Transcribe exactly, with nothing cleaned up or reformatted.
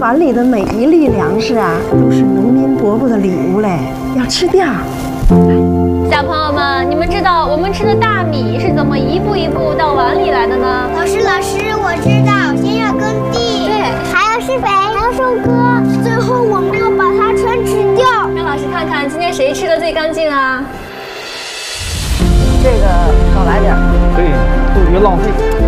碗里的每一粒粮食啊，都是农民伯伯的礼物嘞，要吃掉。 小朋友们，你们知道我们吃的大米是怎么一步一步到碗里来的呢？ 老师，老师，我知道，先要耕地， 对， 还要施肥，还要收割，最后我们要把它全吃掉。 让老师看看今天谁吃的最干净啊？ 这个少来点， 对，不别浪费。